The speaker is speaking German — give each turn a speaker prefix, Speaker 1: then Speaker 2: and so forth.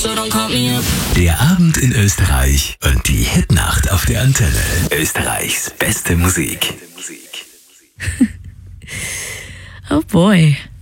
Speaker 1: Der Abend in Österreich und die Hitnacht auf der Antenne. Österreichs beste Musik.
Speaker 2: Oh boy.